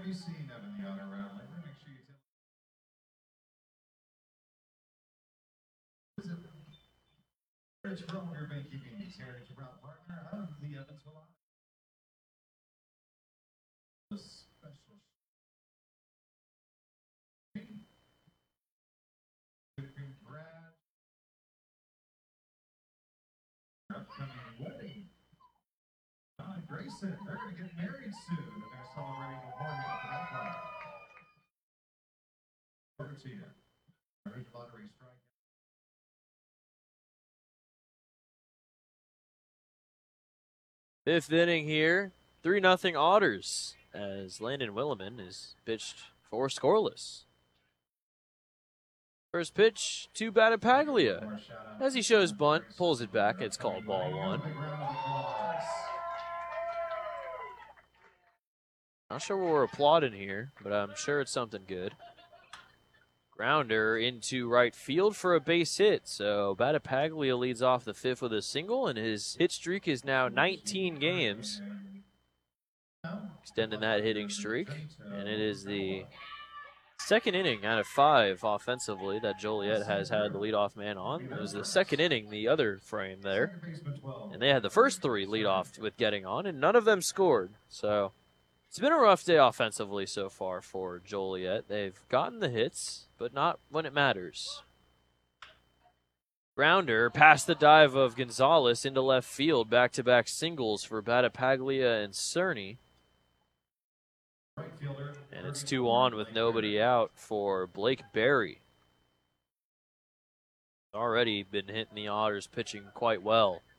be seen out in the outer round. Make sure you visit Rich from your Baykeeping Heritage Route partner of the Evansville. The special Brad. Upcoming wedding. Grayson, they're going to get married soon, and they're celebrating the morning for that part. Over to you. Lottery strike. Fifth inning here, 3-0 Otters, as Landon Williman is pitched for scoreless. First pitch to Battipaglia. As he shows bunt, pulls it back. It's called ball one. Not sure what we're applauding here, but I'm sure it's something good. Grounder into right field for a base hit. So Battipaglia leads off the fifth with a single, and his hit streak is now 19 games. Extending that hitting streak. And it is the second inning out of 5 offensively that Joliet has had the leadoff man on. It was the second inning, the other frame there. And they had the first 3 leadoff with getting on, and none of them scored. So it's been a rough day offensively so far for Joliet. They've gotten the hits, but not when it matters. Grounder past the dive of Gonzalez into left field. Back-to-back singles for Battipaglia and Cerny. And it's 2 on with nobody out for Blake Berry. Already been hitting the Otters pitching quite well.